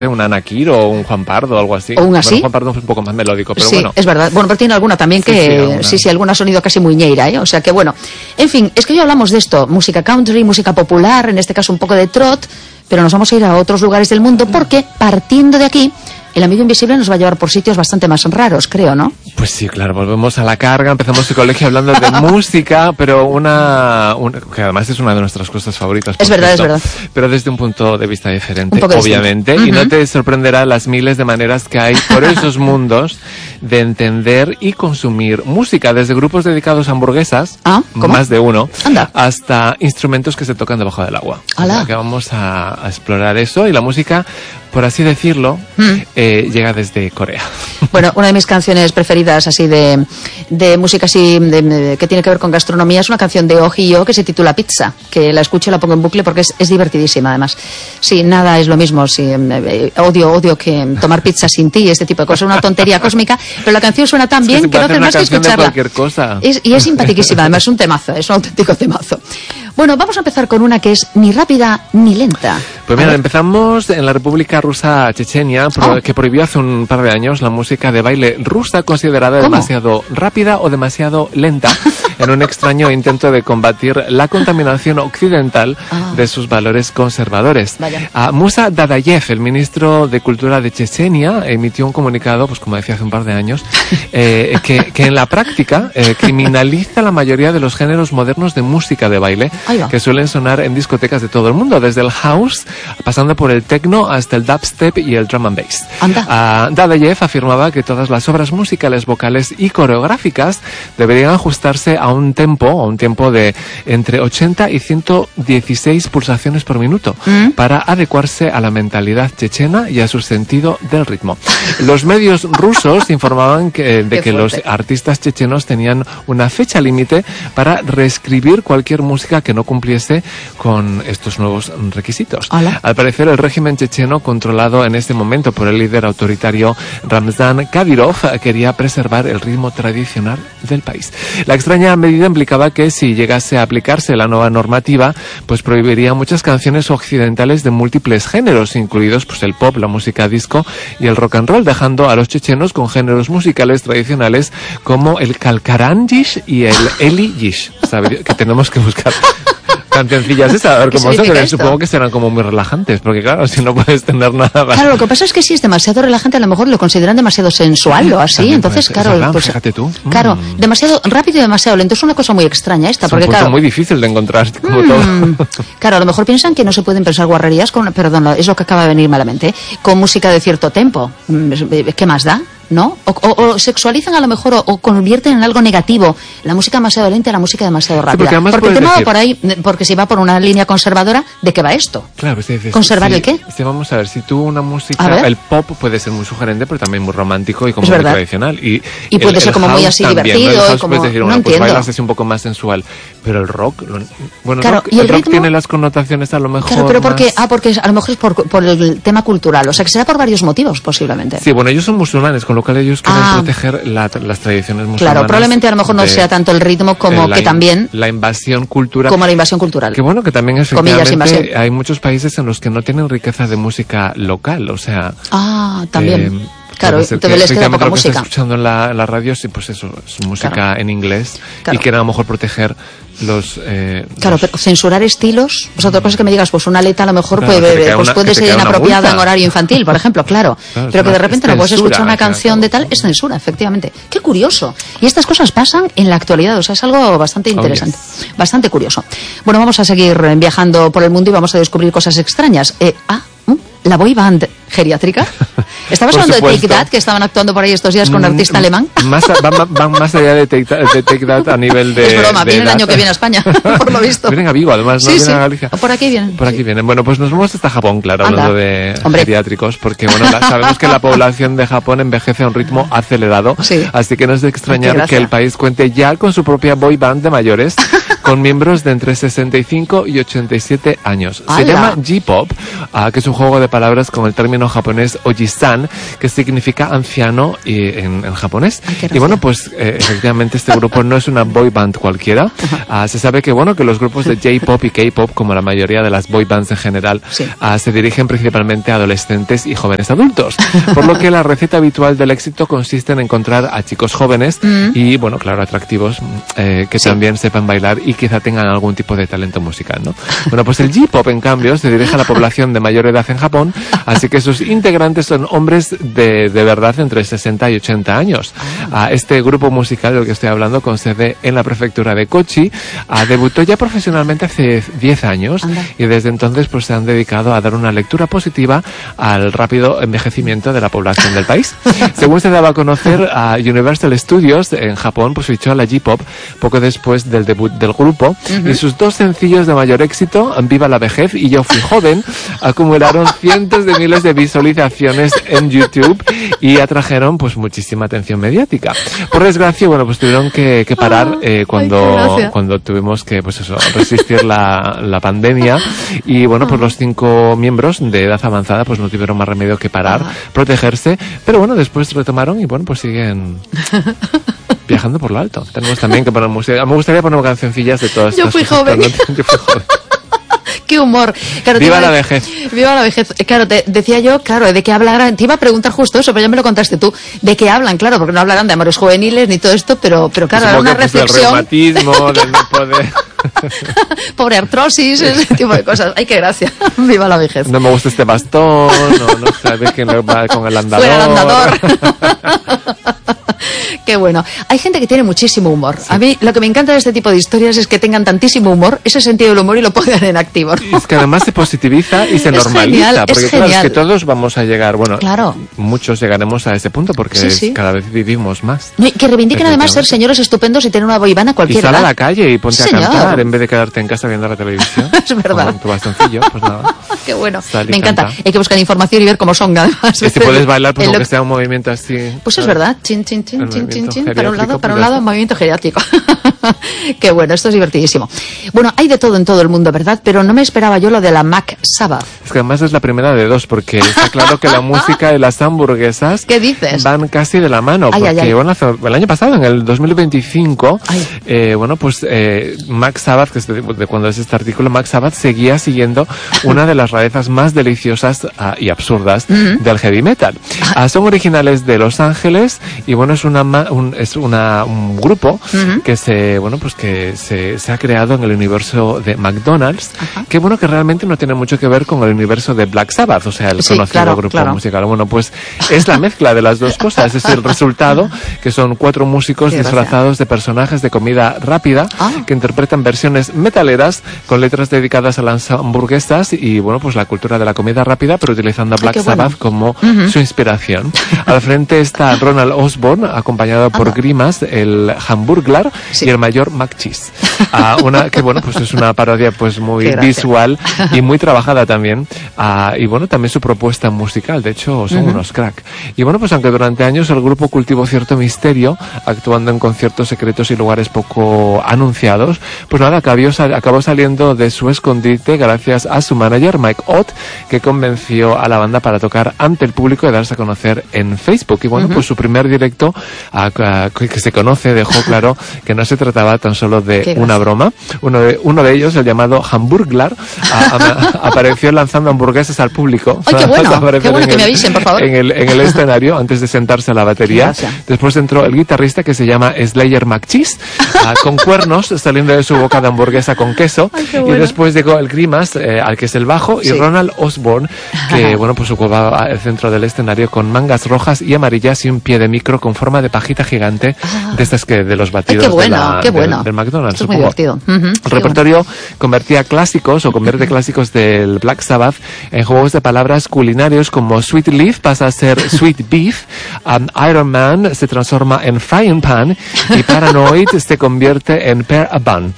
un Anakir o un Juan Pardo o algo así. O un así. Bueno, Juan Pardo es un poco más melódico, pero sí, bueno. Es verdad. Bueno, pero tiene alguna también que... Sí, alguna sonido casi muñeira, ¿eh? O sea que bueno. En fin, es que hoy hablamos de esto. Música country, música popular, en este caso un poco de trot, pero nos vamos a ir a otros lugares del mundo porque, partiendo de aquí, el amigo invisible nos va a llevar por sitios bastante más raros, creo, ¿no? Pues sí, claro, volvemos a la carga, empezamos el colegio hablando de música, pero que además es una de nuestras cosas favoritas. Es verdad, es verdad. Pero desde un punto de vista diferente, Un obviamente, y no te sorprenderá las miles de maneras que hay por esos mundos de entender y consumir música, desde grupos dedicados a hamburguesas, más de uno, hasta instrumentos que se tocan debajo del agua. O sea, que vamos a explorar eso, y la música, por así decirlo, llega desde Corea. Bueno, una de mis canciones preferidas así de música así que tiene que ver con gastronomía es una canción de Ojillo que se titula Pizza, que la escucho y la pongo en bucle porque es divertidísima además. Sí, nada es lo mismo, sí, odio que tomar pizza sin ti, este tipo de cosas, una tontería cósmica, pero la canción suena tan bien que no haces más que escucharla. Y es simpaticísima, además es un temazo, es un auténtico temazo. Bueno, vamos a empezar con una que es ni rápida ni lenta. Pues mira, empezamos en la República Rusa Chechenia, que prohibió hace un par de años la música de baile rusa considerada demasiado rápida o demasiado lenta, en un extraño intento de combatir la contaminación occidental de sus valores conservadores. Musa Dadayev, el ministro de Cultura de Chechenia, emitió un comunicado, pues como decía hace un par de años, que en la práctica criminaliza la mayoría de los géneros modernos de música de baile que suelen sonar en discotecas de todo el mundo, desde el house, pasando por el techno hasta el dubstep y el drum and bass. Dadayev afirmaba que todas las obras musicales, vocales y coreográficas deberían ajustarse a un tiempo de entre 80 y 116 pulsaciones por minuto para adecuarse a la mentalidad chechena y a su sentido del ritmo. Los medios rusos informaban de que los artistas chechenos tenían una fecha límite para reescribir cualquier música que no cumpliese con estos nuevos requisitos. Al parecer, el régimen checheno, controlado en este momento por el líder autoritario Ramzan Kadyrov, quería preservar el ritmo tradicional del país. La extraña medida implicaba que, si llegase a aplicarse la nueva normativa, pues prohibiría muchas canciones occidentales de múltiples géneros, incluidos pues el pop, la música disco y el rock and roll, dejando a los chechenos con géneros musicales tradicionales como el kalkaranjish y el eliyish, que tenemos que buscar cancioncillas esas, a ver cómo son, que supongo que serán como muy relajantes, porque claro, si no puedes tener nada más. Claro, lo que pasa es que si es demasiado relajante, a lo mejor lo consideran demasiado sensual o así, también entonces claro, pues, fíjate tú. Claro, demasiado rápido y demasiado lento, es una cosa muy extraña esta, porque claro, muy difícil de encontrar, como todo. Claro, a lo mejor piensan que no se pueden pensar guarrerías perdón, es lo que acaba de venir malamente, con música de cierto tempo. ¿Qué más da? ¿No? O sexualizan a lo mejor o convierten en algo negativo la música demasiado lenta y la música demasiado rápida. Porque el tema va por ahí, porque si va por una línea conservadora, ¿de qué va esto? Claro, ¿conservar el qué? Vamos a ver, si tú una música, el pop puede ser muy sugerente, pero también muy romántico y como muy tradicional. Y puede ser como muy así también, divertido. ¿no? Puedes decir, no pues bailas así un poco más sensual. Pero el rock, claro, el rock tiene las connotaciones a lo mejor. Claro, pero porque a lo mejor es por el tema cultural, o sea que será por varios motivos posiblemente. Sí, bueno, ellos son musulmanes, con lo cual ellos quieren proteger las tradiciones musulmanas. Claro, probablemente a lo mejor no sea tanto el ritmo como que también la invasión cultural. Como la invasión cultural. Que bueno, que también efectivamente hay muchos países en los que no tienen riqueza de música local, o sea. También. Claro, entonces les queda poca música. Lo que está escuchando en la radio, sí, pues eso, es música en inglés y quieren a lo mejor proteger los... pero censurar estilos, pues otra cosa es que me digas, pues una letra a lo mejor puede ser inapropiada en horario infantil, por ejemplo, claro pero que de repente no puedes escuchar una canción de tal, es censura, efectivamente. ¡Qué curioso! Y estas cosas pasan en la actualidad, o sea, es algo bastante interesante, bastante curioso. Bueno, vamos a seguir viajando por el mundo y vamos a descubrir cosas extrañas. La boy band geriátrica. ¿Estabas hablando de Take That, que estaban actuando por ahí estos días con un artista alemán? Van más allá de Take That a nivel de... Es broma, vienen el año que viene a España, por lo visto. Vienen a Vigo, además, ¿no? Vienen a Galicia. Por aquí vienen. Por aquí vienen. Bueno, pues nos vamos hasta Japón, claro, hablando de geriátricos, porque bueno, sabemos que la población de Japón envejece a un ritmo acelerado, así que no es de extrañar que el país cuente ya con su propia boy band de mayores, con miembros de entre 65 y 87 años. ¡Hala! Se llama J-Pop, que es un juego de palabras con el término japonés Oji-san, que significa anciano en japonés. Ay, y bueno, pues efectivamente este grupo no es una boy band cualquiera. Se sabe que bueno, que los grupos de J-Pop y K-Pop, como la mayoría de las boy bands en general, sí, se dirigen principalmente a adolescentes y jóvenes adultos. Por lo que la receta habitual del éxito consiste en encontrar a chicos jóvenes y, bueno, claro, atractivos, que sí, también sepan bailar y quizá tengan algún tipo de talento musical, ¿no? Bueno, pues el J-Pop, en cambio, se dirige a la población de mayor edad en Japón, así que sus integrantes son hombres de verdad entre 60 y 80 años. Este grupo musical del que estoy hablando, con sede en la prefectura de Kochi, debutó ya profesionalmente hace 10 años. Anda. Y desde entonces pues se han dedicado a dar una lectura positiva al rápido envejecimiento de la población del país. Según se daba a conocer, Universal Studios en Japón pues fichó a la J-Pop poco después del debut del grupo, y sus dos sencillos de mayor éxito, Viva la vejez y Yo fui joven, acumularon cientos de miles de visualizaciones en YouTube y atrajeron pues muchísima atención mediática. Por desgracia, bueno, pues tuvieron que parar cuando tuvimos que pues eso, resistir la pandemia, y bueno, pues los 5 miembros de edad avanzada pues no tuvieron más remedio que parar, protegerse, pero bueno, después retomaron y bueno, pues siguen viajando por lo alto. Tenemos también que poner música. Me gustaría poner cancioncillas de todas estas cosas. Yo fui joven. Qué humor. Claro, Viva la vejez. Viva la vejez. Claro, te decía yo, claro, de qué hablarán. Te iba a preguntar justo eso, pero ya me lo contaste tú. ¿De qué hablan? Claro, porque no hablarán de amores juveniles ni todo esto, pero claro, era una reflexión. Del reumatismo, del no poder. Pobre artrosis, ese tipo de cosas. Ay, qué gracia. Viva la vejez. No me gusta este bastón, no sabes quién va con el andador. Fuera el andador. Qué bueno. Hay gente que tiene muchísimo humor. Sí. A mí lo que me encanta de este tipo de historias es que tengan tantísimo humor, ese sentido del humor, y lo pongan en activo, ¿no? Y es que además se positiviza y se normaliza. Genial, porque claro, es que todos vamos a llegar, bueno, claro, muchos llegaremos a ese punto porque cada vez vivimos más. No, y que reivindiquen además ser señores estupendos y tener una boyband a cualquier edad. Y sal a la calle y ponte a cantar en vez de quedarte en casa viendo la televisión. Es verdad. Con tu bastoncillo, pues nada. Qué bueno. Me encanta. Hay que buscar información y ver cómo son, además. Y si puedes bailar, pues aunque sea un movimiento así. Pues es verdad. Chin, chin, chin, chin, chin, chin. Para un lado, un movimiento geriátrico. Qué bueno, esto es divertidísimo. Bueno, hay de todo en todo el mundo, ¿verdad? Pero no me esperaba yo lo de la Mac Sabbath. Es que además es la primera de dos, porque está claro que la música y las hamburguesas, ¿qué dices?, van casi de la mano. Porque bueno, el año pasado, en el 2025, bueno, pues Mac Sabbath, que es de cuando es este artículo, Mac Sabbath seguía siguiendo una de las rarezas más deliciosas y absurdas del heavy metal. Son originales de Los Ángeles y bueno, es un grupo que se ha creado en el universo de McDonald's, que bueno, que realmente no tiene mucho que ver con el universo de Black Sabbath, o sea, el conocido grupo musical. Bueno, pues es la mezcla de las dos cosas, es el resultado, que son 4 músicos disfrazados de personajes de comida rápida, que interpretan versiones metaleras con letras dedicadas a las hamburguesas y bueno, pues la cultura de la comida rápida, pero utilizando a Black Sabbath como su inspiración. Al frente está Ronald Osborne, acompañado por Grimas, el Hamburglar, y el mayor Mac Cheese. Que bueno, pues es una parodia pues muy visual y muy trabajada también. Y bueno, también su propuesta musical, de hecho son unos crack. Y bueno, pues aunque durante años el grupo cultivó cierto misterio, actuando en conciertos secretos y lugares poco anunciados, pues nada, acabó saliendo de su escondite gracias a su manager Mike Ott, que convenció a la banda para tocar ante el público y darse a conocer en Facebook. Y bueno, pues su primer directo que se conoce dejó claro que no se trataba tan solo de una broma. Uno de ellos, el llamado Hamburglar, apareció lanzando hamburguesas al público. ¡Ay, qué bueno! ¡Qué bueno que me avisen, por favor! En el escenario, antes de sentarse a la batería. Después entró el guitarrista, que se llama Slayer McCheese, con cuernos saliendo de su boca de hamburguesa con queso. Ay, bueno. Y después llegó el Grimas, al que es el bajo, y Ronald Osborne, que bueno, pues ocupaba el centro del escenario con mangas rojas y amarillas y un pie de micro con forma de pajita gigante, de estas que de los batidos del McDonald's. Esto es muy divertido. El repertorio convierte clásicos del Black Sabbath en juegos de palabras culinarios, como Sweet Leaf pasa a ser Sweet Beef, Iron Man se transforma en Frying Pan y Paranoid se convierte en Pear a Bun.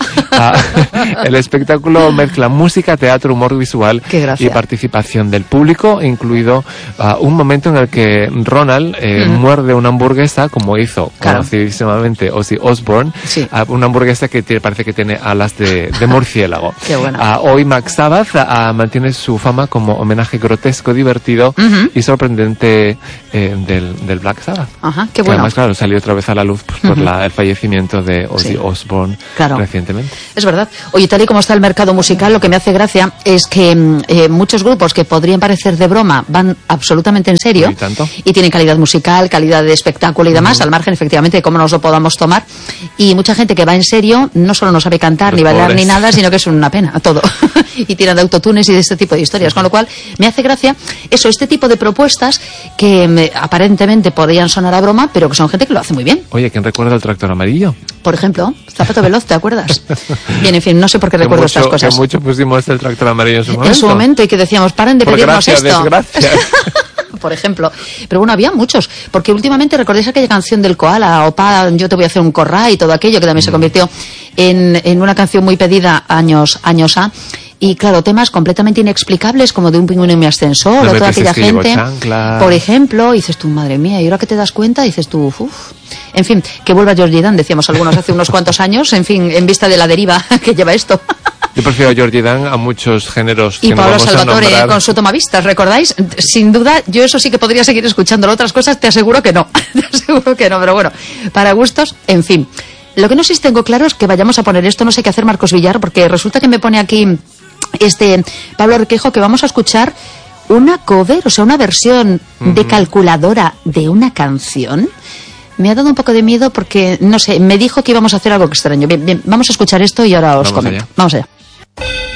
El espectáculo mezcla música, teatro, humor visual y participación del público, incluido un momento en el que Ronald muerde una hamburguesa, como hizo conocidísimamente Ozzy Osbourne, una hamburguesa que parece que tiene alas de murciélago. Qué bueno. Hoy Max Sabbath mantiene su fama como homenaje grotesco, divertido y sorprendente del Black Sabbath. Ajá, qué bueno. bueno. Además, claro, salió otra vez a la luz pues, por el fallecimiento de Ozzy Osbourne recientemente. Es verdad. Oye, tal y como está el mercado musical, lo que me hace gracia es que muchos grupos que podrían parecer de broma van absolutamente en serio y tienen calidad musical, calidad de espectáculo y demás, al margen efectivamente de cómo nos lo podamos tomar. Y mucha gente que va en serio no solo no sabe cantar, ni bailar, ni nada, sino que es una pena todo. Y tiran de autotunes y de este tipo de historias. Con lo cual, me hace gracia este tipo de propuestas que aparentemente podrían sonar a broma, pero que son gente que lo hace muy bien. Oye, ¿quién recuerda el Tractor Amarillo? Por ejemplo, Zapato Veloz, ¿te acuerdas? Bien, en fin, no sé por qué recuerdo estas cosas. Que mucho pusimos el Tractor Amarillo en su momento. En su momento, y que decíamos, paren de pedirnos esto. Desgracia. Por ejemplo. Pero bueno, había muchos. Porque últimamente, ¿recordáis aquella canción del koala? Opa, yo te voy a hacer un corra y todo aquello, que también se convirtió en una canción muy pedida años A. Y claro, temas completamente inexplicables, como de un pingüino en mi ascensor, o toda aquella gente. Por ejemplo, dices tú, madre mía, y ahora que te das cuenta, dices tú, En fin, que vuelva Georgie Dan, decíamos algunos hace unos cuantos años, en fin, en vista de la deriva que lleva esto. Yo prefiero a Georgie Dan a muchos géneros y que Pablo no vamos Salvatore a nombrar. Con su tomavistas, ¿recordáis? Sin duda, yo eso sí que podría seguir escuchándolo. Otras cosas te aseguro que no. Te aseguro que no, pero bueno, para gustos, en fin. Lo que no sé si tengo claro es que vayamos a poner esto, no sé qué hacer Marcos Villar, porque resulta que me pone aquí Pablo Requejo que vamos a escuchar una cover, o sea, una versión de calculadora de una canción. Me ha dado un poco de miedo porque, no sé, me dijo que íbamos a hacer algo extraño. Bien, vamos a escuchar esto y ahora os comento. Vamos allá.